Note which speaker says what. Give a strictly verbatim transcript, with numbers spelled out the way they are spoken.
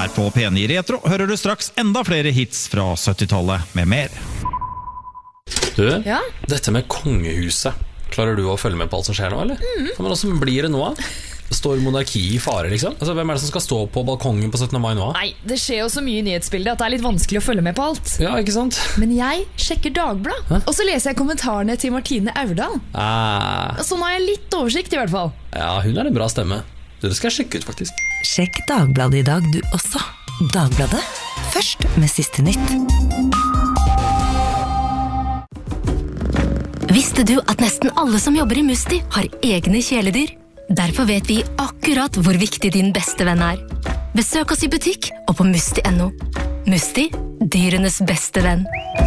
Speaker 1: Her på P ni Retro hører du straks enda flere hits fra syttitallet med mer.
Speaker 2: Du,
Speaker 3: Ja?
Speaker 2: dette med kongehuset, klarer du å følge med på alt som skjer nå, eller? Mm. Men hvordan blir det nå? Står monarki i fare, liksom? Altså, hvem er det som skal stå på balkongen på syttende mai nå?
Speaker 3: Nei, det skjer jo så mye i nyhetsbildet at det er litt vanskelig å følge med på alt.
Speaker 2: Ja, ikke sant?
Speaker 3: Men jeg sjekker Dagbladet,
Speaker 2: Hæ?
Speaker 3: og så leser jeg kommentarene til Martine Aurdal.
Speaker 2: Ah,
Speaker 3: Så nå har jeg litt oversikt i hvert fall.
Speaker 2: ja, hun er en bra stemme. Du, det skal jeg sjekke ut, faktisk.
Speaker 4: Sjekk Dagbladet i dag du også. Dagbladet, først med siste nytt.
Speaker 5: Visste du at nesten alle som jobber i Musti har egne kjæledyr? Derfor vet vi akkurat hvor viktig din beste venn er. Besøk oss i butikk og på musti punktum no. Musti, dyrenes beste venn.